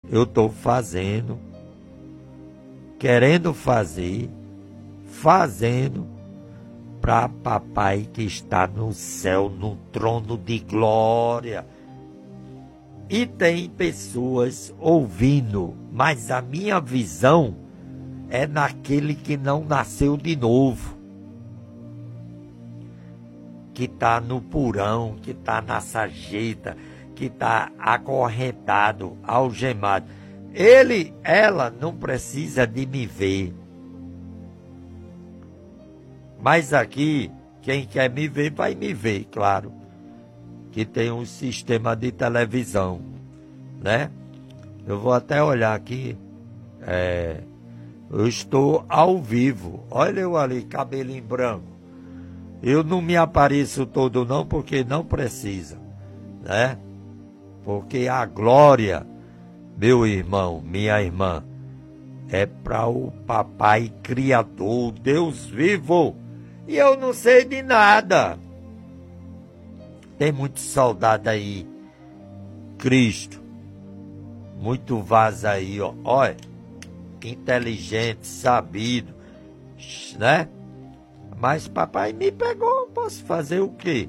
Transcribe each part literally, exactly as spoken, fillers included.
eu estou fazendo, querendo fazer, fazendo para papai que está no céu, no trono de glória. E tem pessoas ouvindo, mas a minha visão é naquele que não nasceu de novo, que está no porão, que está na sarjeta, que está acorrentado, algemado. Ele, ela não precisa de me ver. Mas aqui, quem quer me ver, vai me ver, claro. Que tem um sistema de televisão, né? Eu vou até olhar aqui. É, eu estou ao vivo. Olha eu ali, cabelinho branco. Eu não me apareço todo não, porque não precisa, né? Porque a glória, meu irmão, minha irmã, é para o papai criador, Deus vivo. E eu não sei de nada. Tem muito soldado aí, Cristo. Muito vaso aí, ó. Olha, inteligente, sabido, né? Mas papai me pegou, posso fazer o quê?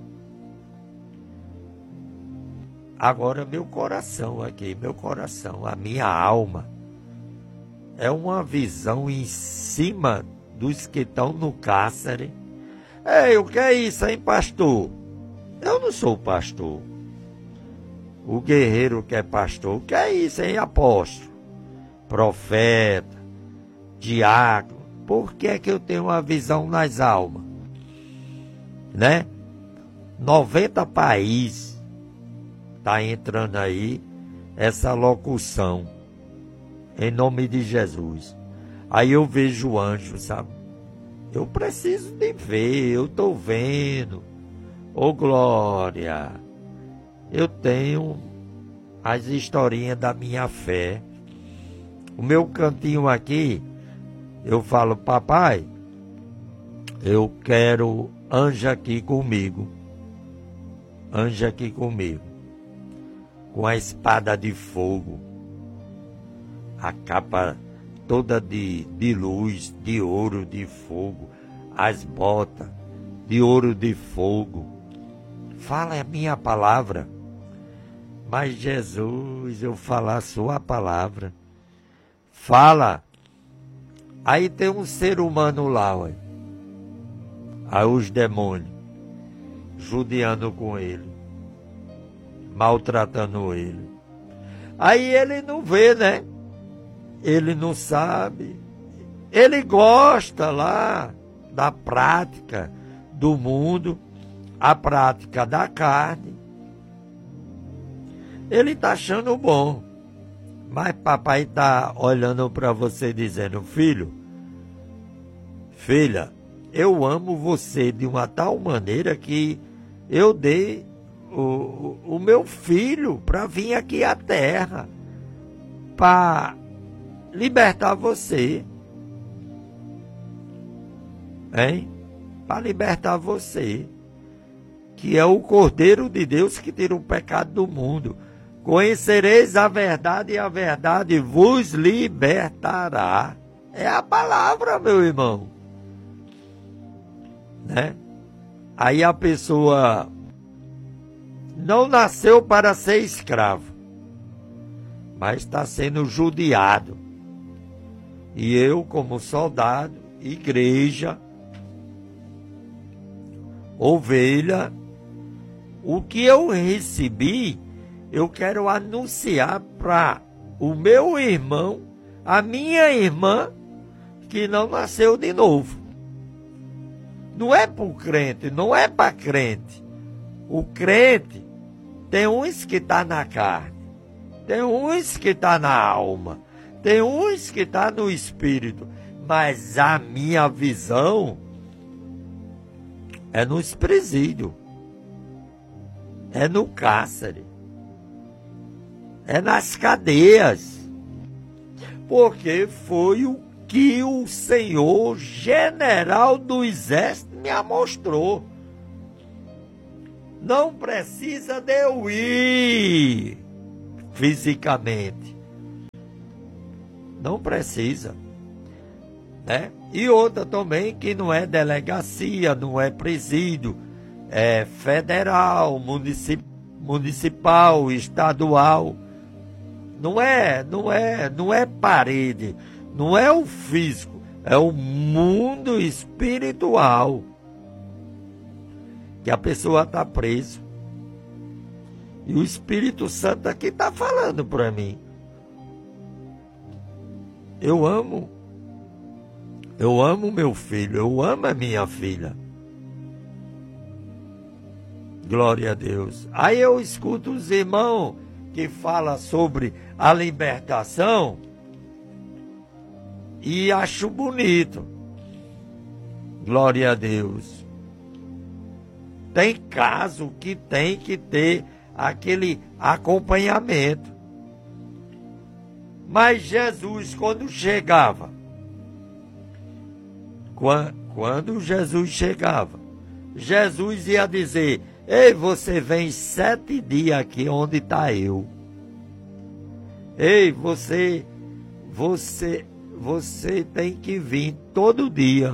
Agora meu coração aqui, meu coração, a minha alma, é uma visão em cima dos que estão no cárcere. Ei, o que é isso, hein, pastor? Eu não sou pastor. O guerreiro que é pastor, o que é isso, hein, apóstolo? Profeta, diácono. Por que é que eu tenho uma visão nas almas? Né? noventa países está entrando aí essa locução. Em nome de Jesus. Aí eu vejo o anjo, sabe? Eu preciso de ver, eu estou vendo. Ô glória! Eu tenho as historinhas da minha fé. O meu cantinho aqui, eu falo, papai, eu quero anjo aqui comigo. Anjo aqui comigo. Com a espada de fogo. A capa toda de, de luz, de ouro, de fogo. As botas de ouro, de fogo. Fala a minha palavra. Mas Jesus, eu falar a sua palavra. Fala. Aí tem um ser humano lá, ué. Aí os demônios, judiando com ele, maltratando ele. Aí ele não vê, né? Ele não sabe. Ele gosta lá da prática do mundo, a prática da carne. Ele está achando bom. Mas papai está olhando para você dizendo, filho, filha, eu amo você de uma tal maneira que eu dei o, o, o meu filho para vir aqui à terra, para libertar você. Hein? Para libertar você. Que é o Cordeiro de Deus que tira o pecado do mundo. Conhecereis a verdade e a verdade vos libertará. É a palavra, meu irmão. Né? Aí a pessoa não nasceu para ser escravo, mas está sendo judiado. E eu, como soldado, igreja, ovelha, o que eu recebi, eu quero anunciar para o meu irmão, a minha irmã, que não nasceu de novo. Não é para o crente, não é para crente. O crente tem uns que está na carne, tem uns que está na alma, tem uns que está no espírito. Mas a minha visão é nos presídios, é no cárcere, é nas cadeias, porque foi o que o Senhor general do exército me mostrou. Não precisa de eu ir fisicamente, Não precisa. Né? E outra também que não é delegacia, não é presídio, é federal, municip, municipal, estadual. Não é, não é, não é parede, não é o físico, é o mundo espiritual que a pessoa está preso. E o Espírito Santo aqui está falando para mim. Eu amo, eu amo meu filho, eu amo a minha filha. Glória a Deus. Aí eu escuto os irmãos que falam sobre a libertação e acho bonito. Glória a Deus. Tem caso que tem que ter aquele acompanhamento. Mas Jesus, quando chegava, quando Jesus chegava, Jesus ia dizer: ei, você vem sete dias aqui onde está eu. Ei, você, você, você tem que vir todo dia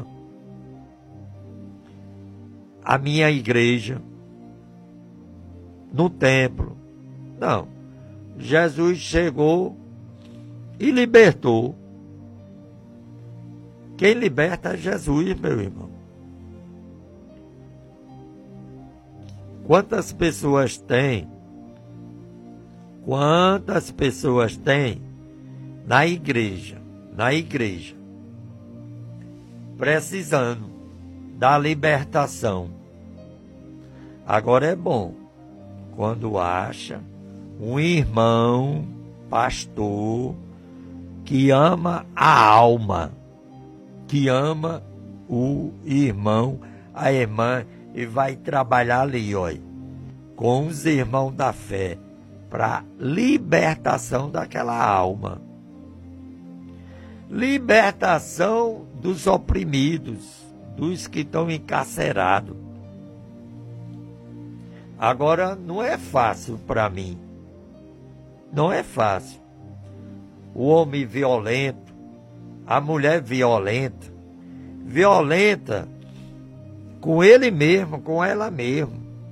à minha igreja, no templo. Não, Jesus chegou e libertou. Quem liberta é Jesus, meu irmão. Quantas pessoas tem? Quantas pessoas tem na igreja, na igreja, precisando da libertação? Agora é bom quando acha um irmão, pastor, que ama a alma, que ama o irmão, a irmã, e vai trabalhar ali, olha, com os irmãos da fé, para libertação daquela alma. Libertação dos oprimidos, dos que estão encarcerados. Agora, não é fácil para mim. Não é fácil. O homem violento, a mulher violenta, violenta com ele mesmo, com ela mesmo.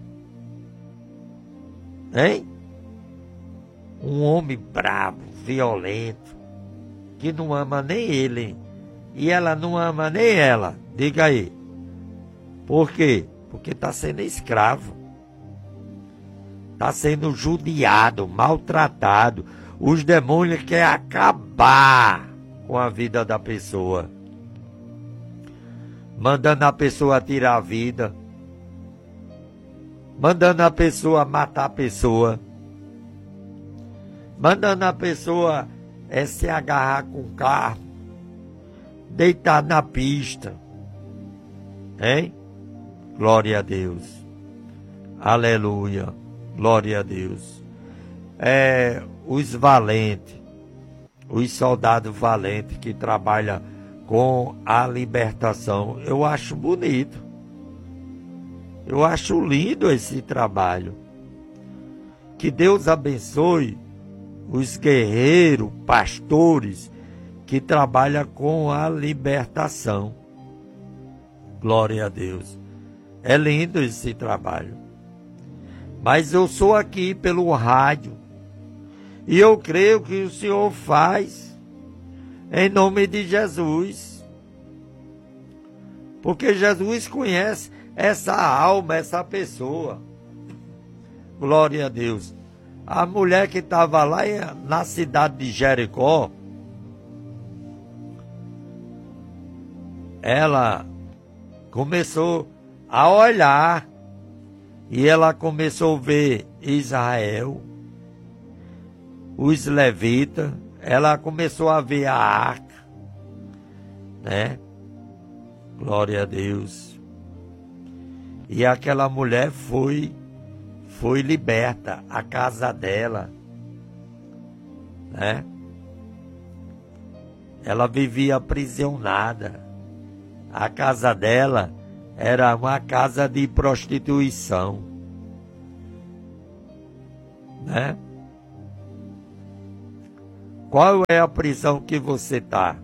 Hein? Um homem bravo, violento, que não ama nem ele, e ela não ama nem ela. Diga aí. Por quê? Porque está sendo escravo. Está sendo judiado, maltratado. Os demônios querem acabar com a vida da pessoa, mandando a pessoa tirar a vida, mandando a pessoa matar a pessoa, mandando a pessoa é, se agarrar com o carro, deitar na pista. Hein? Glória a Deus. Aleluia. Glória a Deus. É, os valentes, os soldados valentes que trabalham com a libertação, eu acho bonito. Eu acho lindo esse trabalho. Que Deus abençoe os guerreiros, pastores que trabalham com a libertação. Glória a Deus. É lindo esse trabalho. Mas eu sou aqui pelo rádio e eu creio que o Senhor faz em nome de Jesus. Porque Jesus conhece essa alma, essa pessoa. Glória a Deus. A mulher que estava lá na cidade de Jericó, ela começou a olhar e ela começou a ver Israel, os levitas, ela começou a ver a arca, né? Glória a Deus. E aquela mulher foi, foi liberta, a casa dela, né? Ela vivia aprisionada. A casa dela era uma casa de prostituição, né? Qual é a prisão que você está?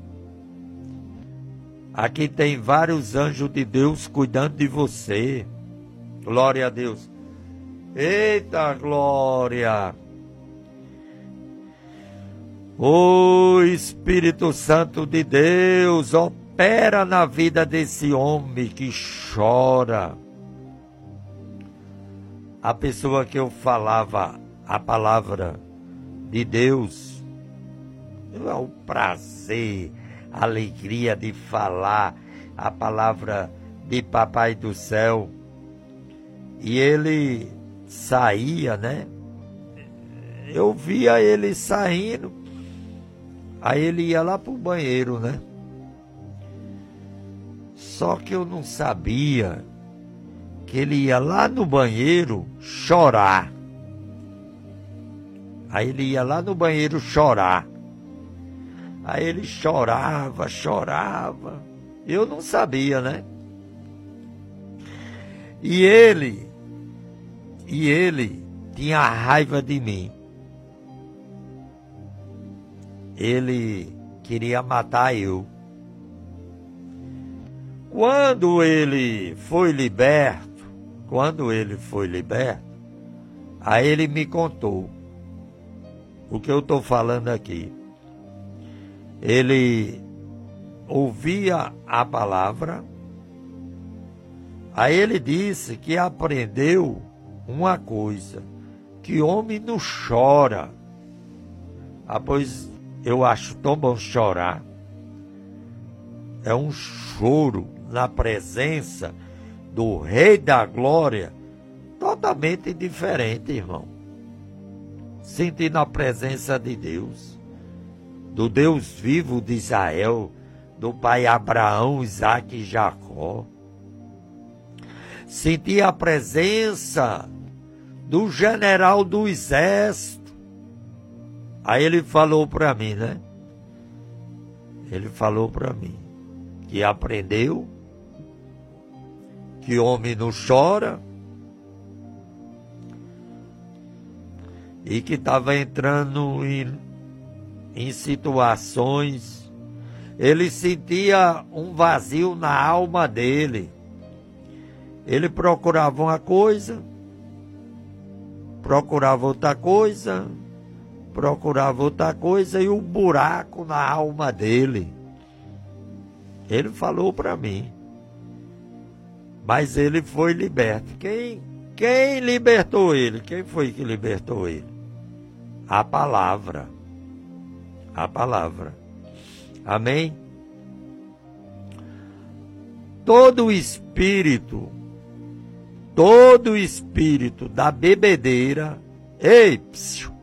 Aqui tem vários anjos de Deus cuidando de você. Glória a Deus. Eita glória! O Espírito Santo de Deus opera na vida desse homem que chora. A pessoa que eu falava a palavra de Deus, é o prazer, a alegria de falar a palavra de Papai do Céu. E ele saía, né? Eu via ele saindo, aí ele ia lá pro banheiro, né? Só que eu não sabia que ele ia lá no banheiro chorar. Aí ele ia lá no banheiro chorar. Aí ele chorava, chorava. Eu não sabia, né? E ele, e ele tinha raiva de mim. Ele queria matar eu. Quando ele foi liberto, quando ele foi liberto, aí ele me contou o que eu estou falando aqui. Ele ouvia a palavra, aí ele disse que aprendeu uma coisa, que homem não chora. Ah, pois eu acho tão bom chorar. É um choro na presença do Rei da Glória, totalmente diferente, irmão. Sentindo a presença de Deus, do Deus vivo de Israel, do pai Abraão, Isaque e Jacó. Senti a presença do general do exército. Aí ele falou para mim, né? Ele falou para mim que aprendeu, que homem não chora, e que estava entrando em, em situações, ele sentia um vazio na alma dele. Ele procurava uma coisa, procurava outra coisa, procurava outra coisa, e um buraco na alma dele. Ele falou para mim. Mas ele foi liberto. Quem, quem libertou ele? Quem foi que libertou ele? A palavra. A palavra. Amém? Todo espírito, todo espírito da bebedeira, ei, psiu,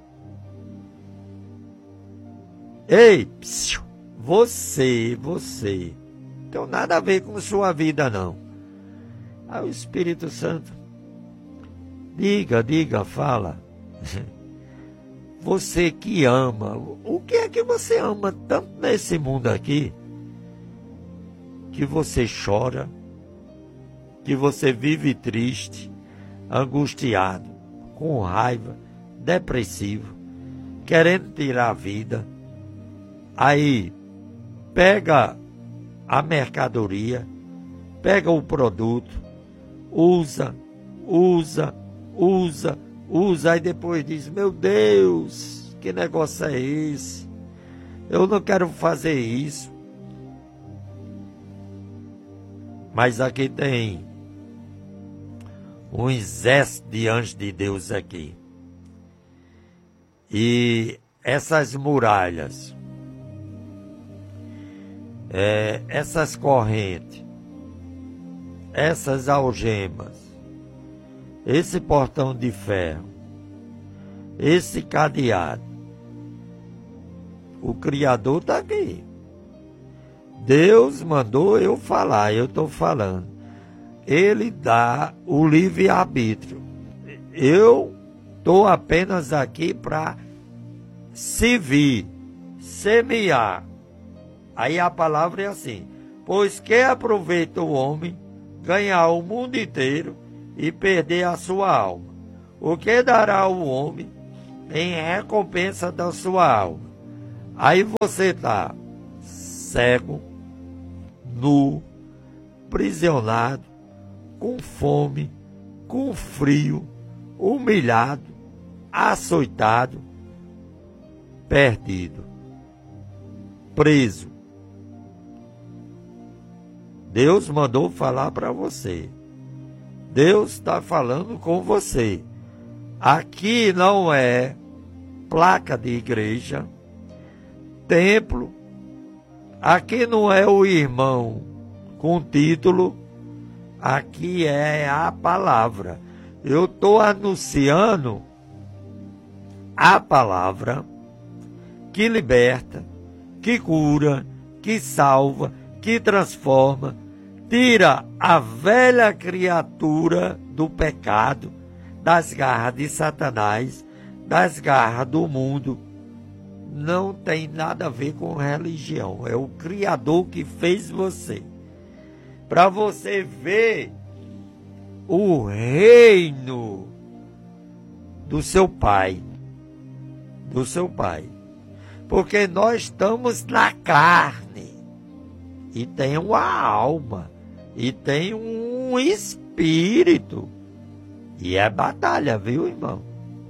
ei, psiu, você, você, não tem nada a ver com sua vida, não. Aí o Espírito Santo, diga, diga, fala. Você que ama, o que é que você ama tanto nesse mundo aqui, que você chora, que você vive triste, angustiado, com raiva, depressivo, querendo tirar a vida. Aí pega a mercadoria, pega o produto, usa, usa, usa, usa, aí depois diz, meu Deus, que negócio é esse? Eu não quero fazer isso. Mas aqui tem um exército de anjos de Deus aqui. E essas muralhas, é, essas correntes, essas algemas, esse portão de ferro, esse cadeado, o Criador está aqui. Deus mandou eu falar, eu estou falando. Ele dá o livre-arbítrio. Eu estou apenas aqui para servir, semear. Aí a palavra é assim: pois que aproveita o homem ganhar o mundo inteiro e perder a sua alma? O que dará o homem em recompensa da sua alma? Aí você está cego, nu, prisionado, com fome, com frio, humilhado, açoitado, perdido, preso. Deus mandou falar para você. Deus está falando com você. Aqui não é placa de igreja, templo. Aqui não é o irmão com título. Aqui é a palavra. Eu estou anunciando a palavra que liberta, que cura, que salva, que transforma, tira a velha criatura do pecado, das garras de Satanás, das garras do mundo. Não tem nada a ver com religião. É o Criador que fez você. Para você ver o reino do seu Pai. Do seu Pai. Porque nós estamos na carne. E tem uma alma. E tem um espírito. E é batalha, viu, irmão?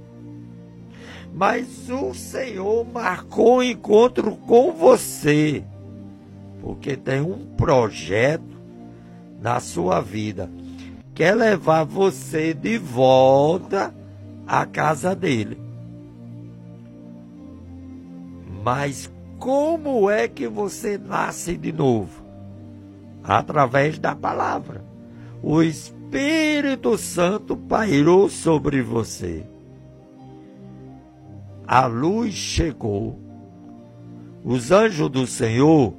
Mas o Senhor marcou um encontro com você. Porque tem um projeto na sua vida. Quer levar você de volta à casa dele. Mas como é que você nasce de novo? Através da palavra. O Espírito Santo pairou sobre você. A luz chegou. Os anjos do Senhor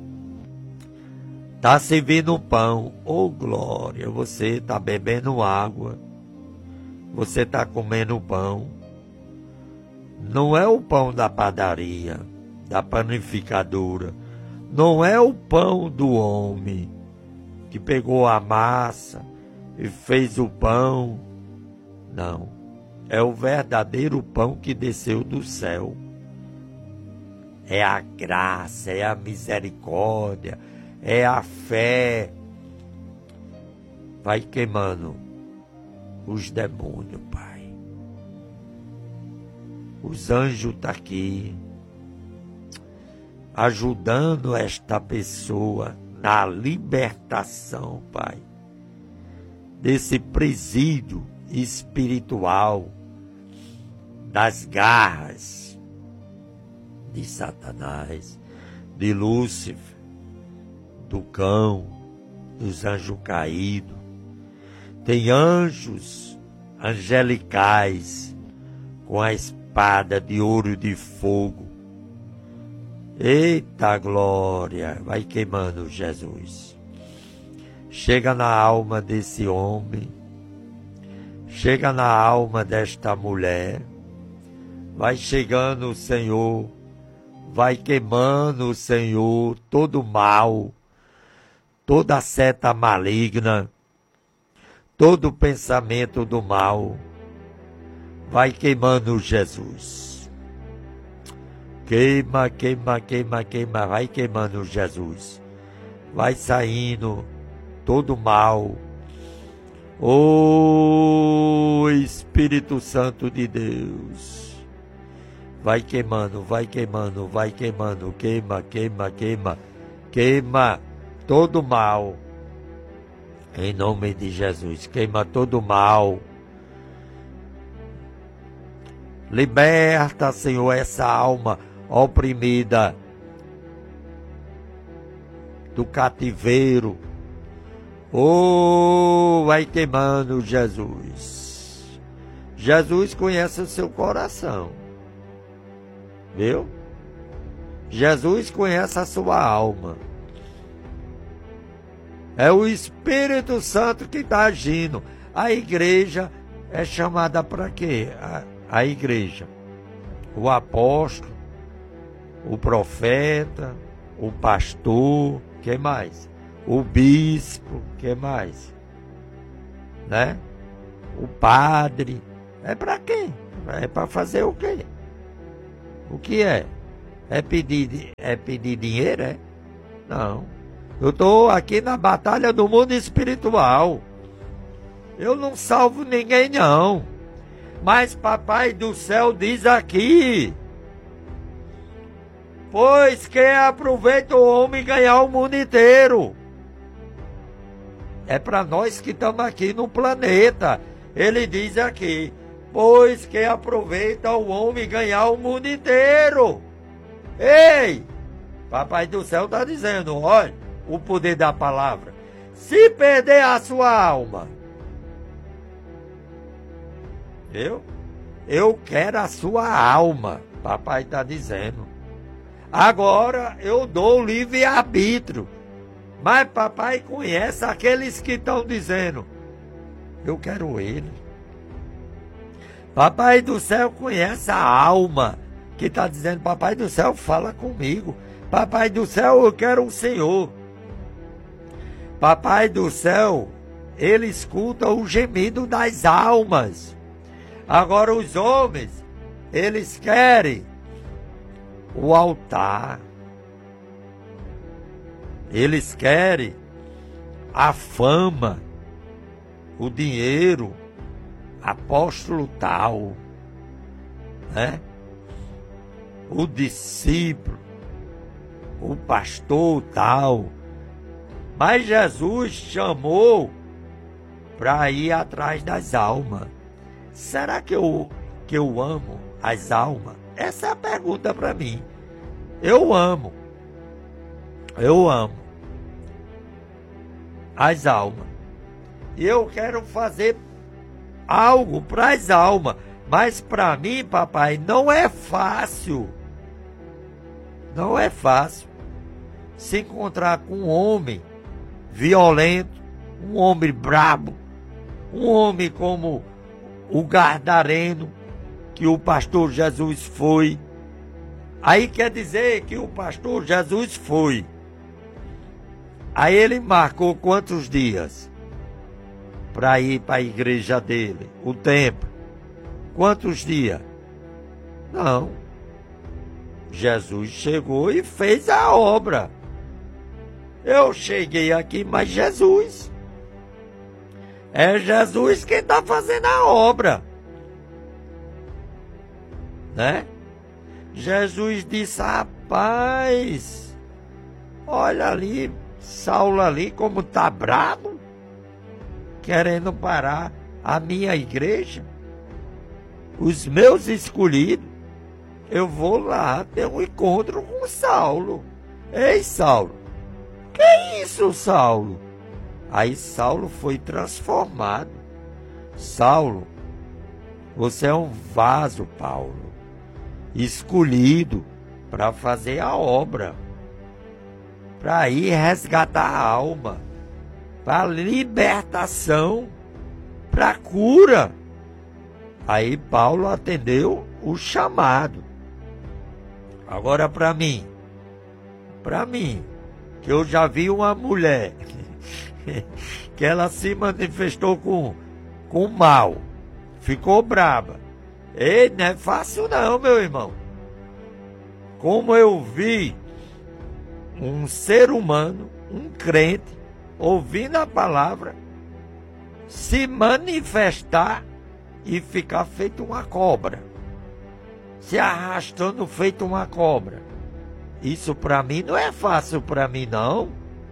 estão servindo pão. Oh, glória! Você está bebendo água. Você está comendo pão. Não é o pão da padaria, da panificadora. Não é o pão do homem que pegou a massa e fez o pão. Não. É o verdadeiro pão que desceu do céu. É a graça, é a misericórdia, é a fé. Vai queimando os demônios, Pai. Os anjos estão aqui, ajudando esta pessoa na libertação, Pai, desse presídio espiritual, das garras de Satanás, de Lúcifer, do cão, dos anjos caídos. Tem anjos angelicais com a espada de ouro e de fogo. Eita glória! Vai queimando, Jesus. Chega na alma desse homem. Chega na alma desta mulher. Vai chegando, Senhor. Vai queimando, Senhor, todo mal, toda seta maligna, todo pensamento do mal. Vai queimando, Jesus. Queima, queima, queima, queima. Vai queimando, Jesus. Vai saindo todo mal. Ô Espírito Santo de Deus. Vai queimando, vai queimando, vai queimando. Queima, queima, queima. Queima todo mal. Em nome de Jesus. Queima todo mal. Liberta, Senhor, essa alma oprimida do cativeiro. Oh, vai queimando, Jesus. Jesus conhece o seu coração. Viu? Jesus conhece a sua alma. É o Espírito Santo que está agindo. A igreja é chamada para quê? A, a igreja. O apóstolo, o profeta, o pastor, quem mais? O bispo, quem mais? Né? O padre. É para quê? É para fazer o quê? O que é? É pedir, é pedir dinheiro, é? Não. Eu estou aqui na batalha do mundo espiritual. Eu não salvo ninguém, não. Mas Papai do Céu diz aqui: pois que aproveita o homem ganhar o mundo inteiro. É para nós que estamos aqui no planeta. Ele diz aqui: pois que aproveita o homem ganhar o mundo inteiro. Ei! Papai do Céu está dizendo, olha, o poder da palavra. Se perder a sua alma, eu, eu quero a sua alma, papai está dizendo. Agora eu dou livre-arbítrio. Mas papai conhece aqueles que estão dizendo, eu quero ele. Papai do Céu conhece a alma que está dizendo, Papai do Céu, fala comigo. Papai do Céu, eu quero o Senhor. Papai do Céu, ele escuta o gemido das almas. Agora os homens, eles querem o altar. Eles querem a fama, o dinheiro, apóstolo tal, né? O discípulo, o pastor tal. Mas Jesus chamou para ir atrás das almas. Será que eu, que eu amo as almas? Essa é a pergunta para mim. Eu amo. Eu amo as almas. E eu quero fazer algo para as almas. Mas para mim, papai, não é fácil. Não é fácil se encontrar com um homem violento, um homem brabo, um homem como o Gadareno, que o pastor Jesus foi. Aí quer dizer que o pastor Jesus foi. Aí ele marcou quantos dias para ir para a igreja dele, o templo? Quantos dias? Não. Jesus chegou e fez a obra. Eu cheguei aqui, mas Jesus. É Jesus quem está fazendo a obra. Né? Jesus disse, rapaz, olha ali, Saulo ali como está bravo, querendo parar a minha igreja, os meus escolhidos. Eu vou lá ter um encontro com Saulo. Ei, Saulo, que é isso, Saulo? Aí Saulo foi transformado. Saulo, você é um vaso, Paulo, escolhido para fazer a obra, para ir resgatar a alma, para libertação, para cura. Aí Paulo atendeu o chamado. Agora para mim, para mim, que eu já vi uma mulher que ela se manifestou com, com mal, ficou braba. Ei, não é fácil não, meu irmão. Como eu vi um ser humano, um crente, ouvindo a palavra, se manifestar e ficar feito uma cobra, se arrastando feito uma cobra. Isso para mim não é fácil para mim não,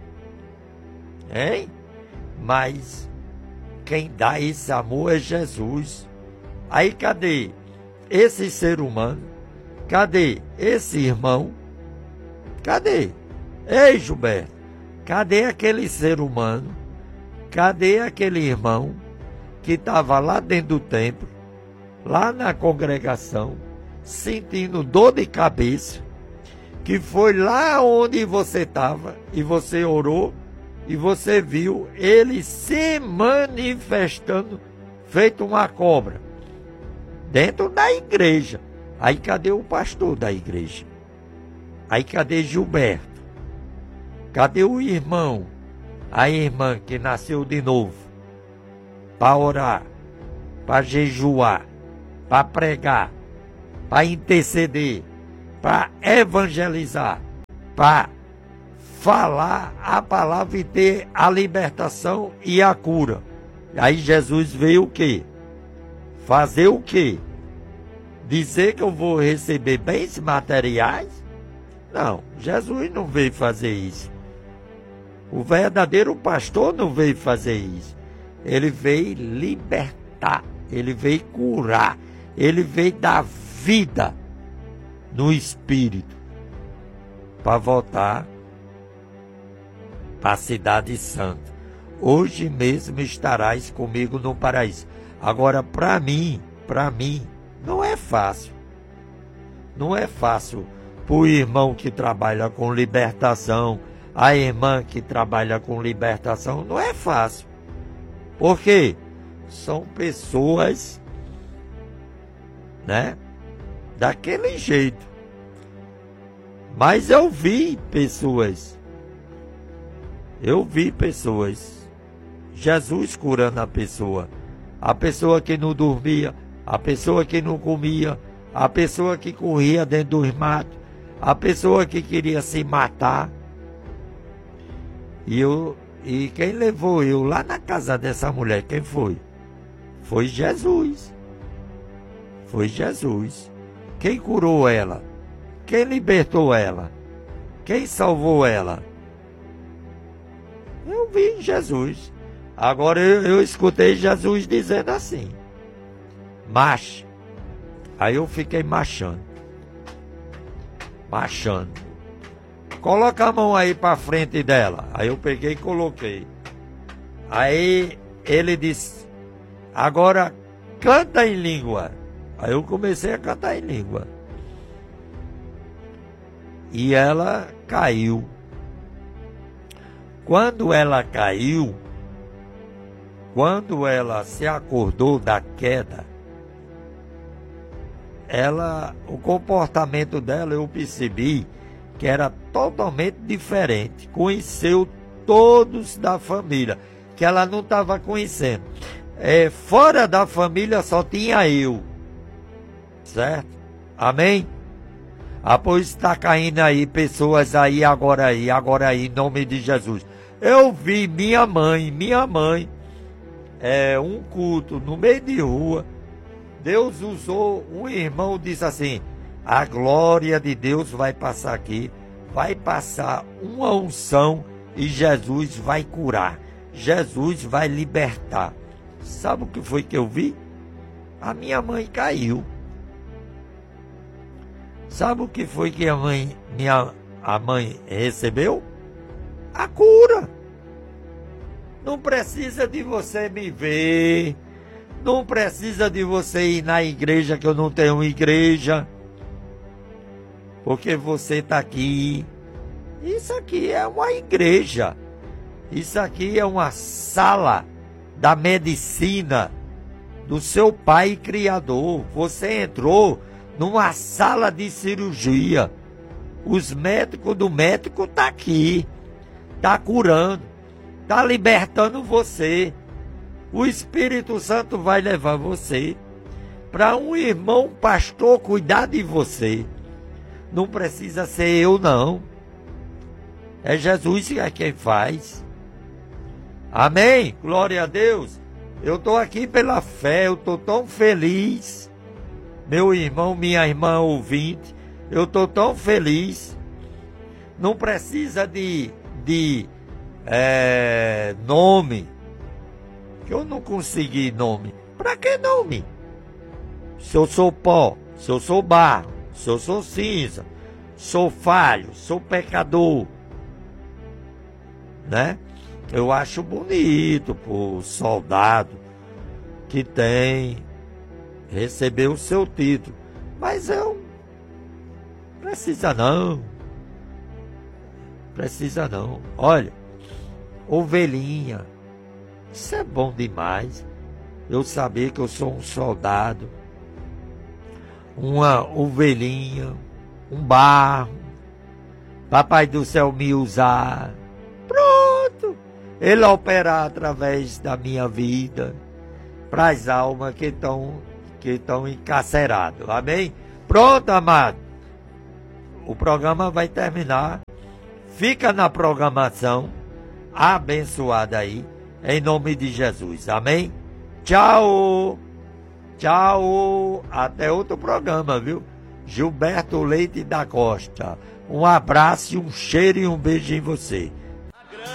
hein? Mas quem dá esse amor é Jesus. Aí cadê esse ser humano? Cadê esse irmão? Cadê? Ei, Gilberto, cadê aquele ser humano? Cadê aquele irmão que estava lá dentro do templo, lá na congregação, sentindo dor de cabeça, que foi lá onde você estava e você orou e você viu ele se manifestando feito uma cobra dentro da igreja? Aí cadê o pastor da igreja? Aí cadê Gilberto? Cadê o irmão, a irmã que nasceu de novo, para orar, para jejuar, para pregar, para interceder, para evangelizar, para falar a palavra e ter a libertação e a cura. Aí Jesus veio o quê? Fazer o quê? Dizer que eu vou receber bens materiais? Não, Jesus não veio fazer isso. O verdadeiro pastor não veio fazer isso. Ele veio libertar, ele veio curar, ele veio dar vida no Espírito para voltar para a cidade santa. Hoje mesmo estarás comigo no paraíso. Agora, para mim, para mim, não é fácil. Não é fácil para o irmão que trabalha com libertação, a irmã que trabalha com libertação, não é fácil. Por quê? São pessoas, né, daquele jeito. Mas eu vi pessoas, eu vi pessoas, Jesus curando a pessoa, a pessoa que não dormia, a pessoa que não comia, a pessoa que corria dentro dos matos, a pessoa que queria se matar. E, eu, e quem levou eu lá na casa dessa mulher, quem foi? Foi Jesus. Foi Jesus. Quem curou ela? Quem libertou ela? Quem salvou ela? Eu vi Jesus. Agora eu, eu escutei Jesus dizendo assim: marche. Aí eu fiquei marchando. Marchando. Coloca a mão aí para frente dela. Aí eu peguei e coloquei. Aí ele disse: agora canta em língua. Aí eu comecei a cantar em língua. E ela caiu. Quando ela caiu, quando ela se acordou da queda, ela, o comportamento dela eu percebi que era totalmente diferente. Conheceu todos da família, que ela não estava conhecendo. É, fora da família só tinha eu. Certo? Amém? Ah, pois está caindo aí pessoas aí, agora aí, agora aí, em nome de Jesus. Eu vi minha mãe, minha mãe, é, um culto no meio de rua. Deus usou, um irmão disse assim: a glória de Deus vai passar aqui, vai passar uma unção e Jesus vai curar, Jesus vai libertar. Sabe o que foi que eu vi? A minha mãe caiu. Sabe o que foi que a mãe, minha, a mãe recebeu? A cura. Não precisa de você me ver, não precisa de você ir na igreja, que eu não tenho igreja, porque você está aqui. Isso aqui é uma igreja, isso aqui é uma sala da medicina do seu Pai Criador. Você entrou numa sala de cirurgia. Os médicos do médico estão aqui, está curando, está libertando você. O Espírito Santo vai levar você para um irmão pastor cuidar de você. Não precisa ser eu, não. É Jesus que é quem faz. Amém? Glória a Deus. Eu estou aqui pela fé, eu estou tão feliz. Meu irmão, minha irmã ouvinte, eu estou tão feliz. Não precisa de, de é, nome, que eu não consegui nome. Para que nome? Se eu sou pó, se eu sou barro, se eu sou cinza, sou falho, sou pecador, né? Eu acho bonito pro soldado que tem, recebeu o seu título, mas eu precisa não, precisa não. Olha, ovelhinha, isso é bom demais. Eu saber que eu sou um soldado, uma ovelhinha, um barro, Papai do Céu me usar, pronto, Ele operar através da minha vida para as almas que estão que estão encarceradas. Amém? Pronto, amado. o programa vai terminar. Fica na programação, abençoada aí, em nome de Jesus. Amém? Tchau! Tchau! Até outro programa, viu? Gilberto Leite da Costa. Um abraço, um cheiro e um beijo em você.